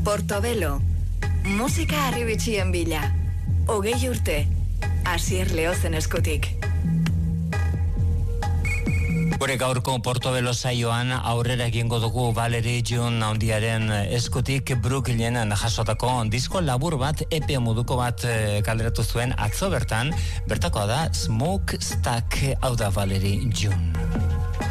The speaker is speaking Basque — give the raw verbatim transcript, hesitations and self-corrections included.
Portobelo, musika arribitxien bila. Hogei urte, Asier Leozen eskutik. Gure gaurko Portobelo saioan aurrera egingo dugu Valerie June handiaren eskutik Brooklynen jasotako disko labur bat, E P moduko bat kaleratu zuen atzo bertan, bertakoa da Smokestack, hau da Valerie June.